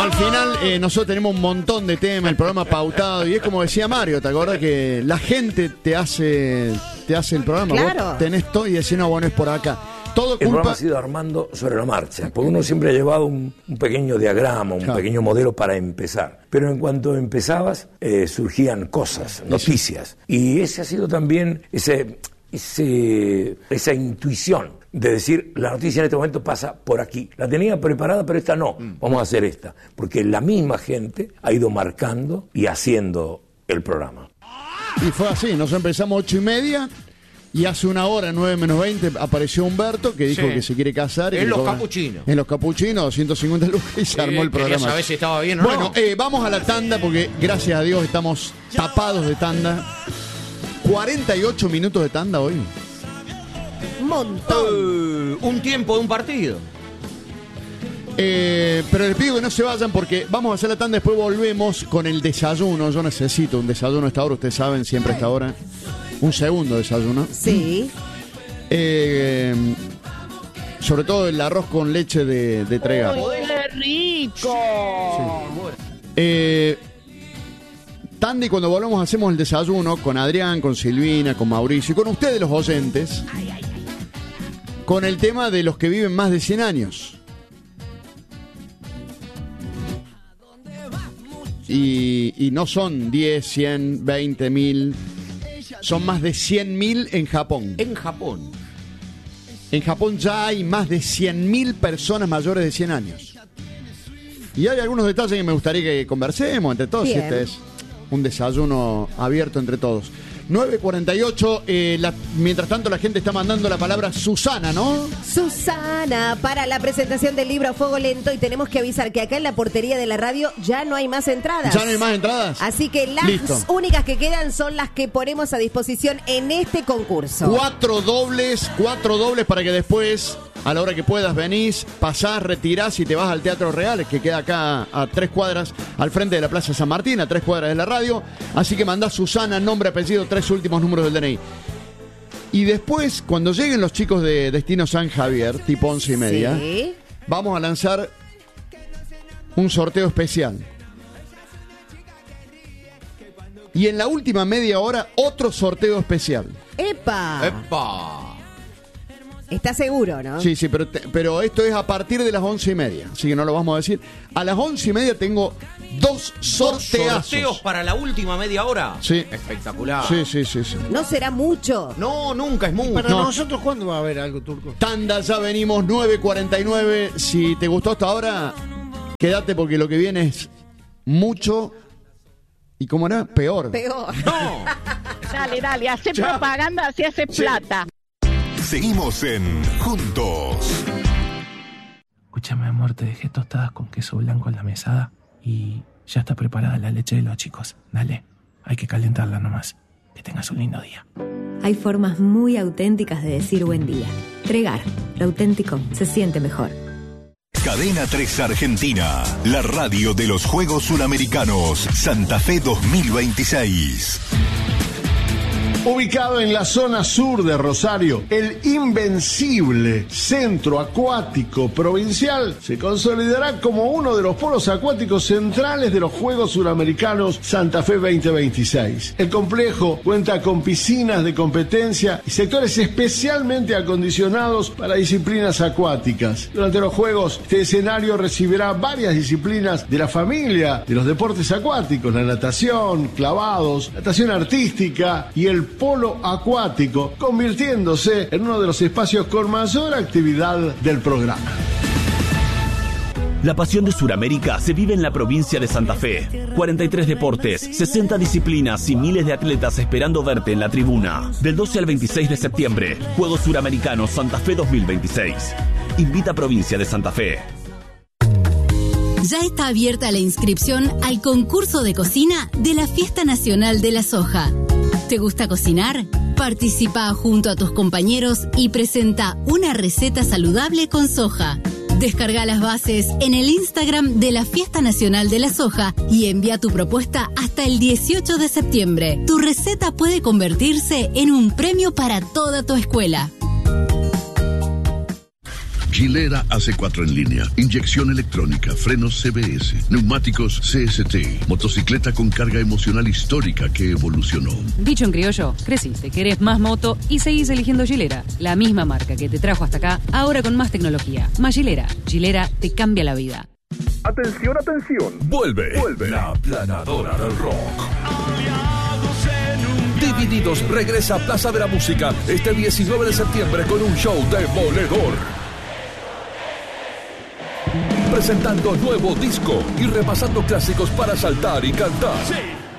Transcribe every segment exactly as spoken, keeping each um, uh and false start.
al final eh, nosotros tenemos un montón de temas, el programa pautado, y es como decía Mario, ¿te acordás que la gente te hace te hace el programa? Claro. Vos tenés todo y decís, no, bueno, es por acá. Todo El culpa... programa ha sido armando sobre la marcha, porque uno siempre ha llevado un, un pequeño diagrama, un claro. pequeño modelo para empezar. Pero en cuanto empezabas, eh, surgían cosas, noticias. Y ese ha sido también ese, ese, esa intuición de decir, la noticia en este momento pasa por aquí. La tenía preparada, pero esta no. Vamos a hacer esta. Porque la misma gente ha ido marcando y haciendo el programa. Y fue así, nosotros empezamos ocho y media... Y hace una hora, nueve menos veinte, apareció Humberto, que dijo sí. que se quiere casar. Y en los cobra, capuchinos. En los capuchinos, doscientos cincuenta lucas, y se sí, armó el programa. Saber si estaba bien o bueno, no. eh, vamos a la tanda, porque gracias a Dios estamos tapados de tanda. cuarenta y ocho minutos de tanda hoy. Montón. Uh, un tiempo de un partido. Eh, pero les pido que no se vayan porque vamos a hacer la tanda, después volvemos con el desayuno. Yo necesito un desayuno a esta hora, ustedes saben, siempre a esta hora. Un segundo desayuno. Sí. Eh, sobre todo el arroz con leche de, de Trega. ¡Qué rico! Sí. Eh, Tandy, cuando volvamos hacemos el desayuno con Adrián, con Silvina, con Mauricio y con ustedes los oyentes. Con el tema de los que viven más de cien años. Y, y no son diez, cien, veinte mil... Son más de cien mil en Japón. En Japón. En Japón ya hay más de cien mil personas mayores de cien años. Y hay algunos detalles que me gustaría que conversemos entre todos. Bien. Este es un desayuno abierto entre todos. nueve cuarenta y ocho, eh, la, mientras tanto la gente está mandando la palabra Susana, ¿no? Susana, para la presentación del libro Fuego Lento, y tenemos que avisar que acá en la portería de la radio ya no hay más entradas. ¿Ya no hay más entradas? Así que las Listo. únicas que quedan son las que ponemos a disposición en este concurso. Cuatro dobles, cuatro dobles para que después, a la hora que puedas, venís, pasás, retirás y te vas al Teatro Real, que queda acá a tres cuadras, al frente de la Plaza San Martín, a tres cuadras de la radio. Así que mandás Susana, nombre, apellido, tres últimos números del D N I. Y después, cuando lleguen los chicos de Destino San Javier, tipo once y media, sí. vamos a lanzar un sorteo especial. Y en la última media hora, otro sorteo especial. ¡Epa! ¡Epa! ¿Estás seguro, no? Sí, sí, pero, te, pero esto es a partir de las once y media, así que no lo vamos a decir. A las once y media tengo dos sorteazos. ¿Dos sorteos para la última media hora? Sí. Espectacular. Sí, sí, sí, sí. No será mucho. No, nunca es mucho. Para No. nosotros, ¿cuándo va a haber algo, Turco? Tanda, ya venimos, nueve cuarenta y nueve. Si te gustó hasta ahora, quédate porque lo que viene es mucho. ¿Y cómo era? Peor. Peor. No. Dale, dale, hace Chao. propaganda, así hace Sí. plata. Seguimos en Juntos. Escúchame, amor, te dejé tostadas con queso blanco en la mesada y ya está preparada la leche de los chicos. Dale, hay que calentarla nomás. Que tengas un lindo día. Hay formas muy auténticas de decir buen día. Tregar, lo auténtico se siente mejor. Cadena tres Argentina, la radio de los Juegos Suramericanos Santa Fe dos mil veintiséis. Ubicado en la zona sur de Rosario, el invencible Centro Acuático Provincial se consolidará como uno de los polos acuáticos centrales de los Juegos Suramericanos Santa Fe veinte veintiséis. El complejo cuenta con piscinas de competencia y sectores especialmente acondicionados para disciplinas acuáticas. Durante los Juegos, este escenario recibirá varias disciplinas de la familia de los deportes acuáticos: la natación, clavados, natación artística y el polo acuático, convirtiéndose en uno de los espacios con mayor actividad del programa. La pasión de Suramérica se vive en la provincia de Santa Fe. cuarenta y tres deportes, sesenta disciplinas y miles de atletas esperando verte en la tribuna. Del doce al veintiséis de septiembre, Juegos Suramericanos Santa Fe dos mil veintiséis. Invita a Provincia de Santa Fe. Ya está abierta la inscripción al concurso de cocina de la Fiesta Nacional de la Soja. ¿Te gusta cocinar? Participa junto a tus compañeros y presenta una receta saludable con soja. Descarga las bases en el Instagram de la Fiesta Nacional de la Soja y envía tu propuesta hasta el dieciocho de septiembre. Tu receta puede convertirse en un premio para toda tu escuela. Gilera A C cuatro en línea, inyección electrónica, frenos C B S, neumáticos C S T, motocicleta con carga emocional histórica que evolucionó. Dicho en criollo, creciste, querés más moto y seguís eligiendo Gilera, la misma marca que te trajo hasta acá, ahora con más tecnología. Más Gilera. Gilera te cambia la vida. Atención, atención. Vuelve, Vuelve la aplanadora del rock. Divididos regresa a Plaza de la Música este diecinueve de septiembre con un show demoledor. Presentando nuevo disco y repasando clásicos para saltar y cantar. Sí.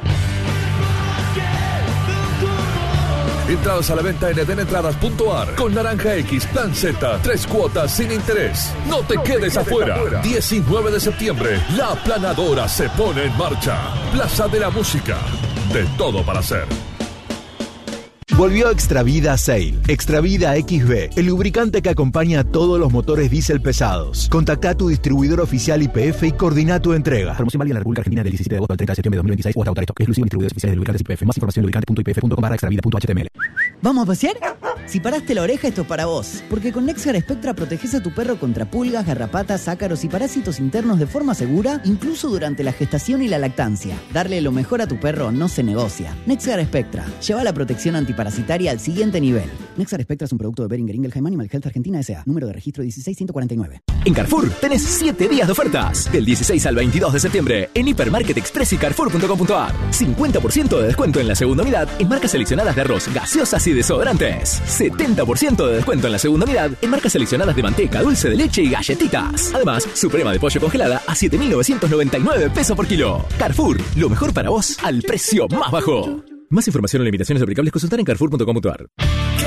Entradas a la venta en edenentradas punto a r con Naranja X, Plan Z, tres cuotas sin interés. No te, no quedes, te quedes afuera. afuera. diecinueve de septiembre, la aplanadora se pone en marcha. Plaza de la Música. De todo para hacer. Volvió Extravida Sail. Extravida X B, el lubricante que acompaña a todos los motores diésel pesados. Contacta a tu distribuidor oficial I P F y coordina tu entrega. Promoción válida en la República Argentina del diecisiete de agosto al treinta de septiembre de dos mil veintiséis o hasta agotar esto. Exclusivo en distribuidores oficiales de lubricantes I P F. Más información en lubricante punto i p f punto com barra extravida punto h t m l. ¿Vamos a pasear? Si paraste la oreja, esto es para vos. Porque con Nexar Spectra proteges a tu perro contra pulgas, garrapatas, ácaros y parásitos internos de forma segura, incluso durante la gestación y la lactancia. Darle lo mejor a tu perro no se negocia. Nexar Spectra. Lleva la protección antiparasitaria al siguiente nivel. Nexar Spectra es un producto de Boehringer Ingelheim Animal Health Argentina S A. Número de registro dieciséis ciento cuarenta y nueve. En Carrefour tenés siete días de ofertas. Del dieciséis al veintidós de septiembre en Hipermarket Express y carrefour punto com punto a r. cincuenta por ciento de descuento en la segunda unidad en marcas seleccionadas de arroz, gaseosas y desodorantes. setenta por ciento de descuento en la segunda unidad en marcas seleccionadas de manteca, dulce de leche y galletitas. Además, suprema de pollo congelada a siete mil novecientos noventa y nueve pesos por kilo. Carrefour, lo mejor para vos al precio más bajo. Más información o limitaciones aplicables consultar en carrefour punto com punto a r.